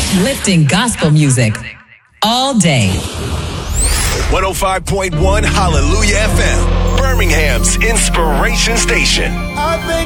Uplifting gospel music all day. 105.1 Hallelujah FM, Birmingham's inspiration station. I think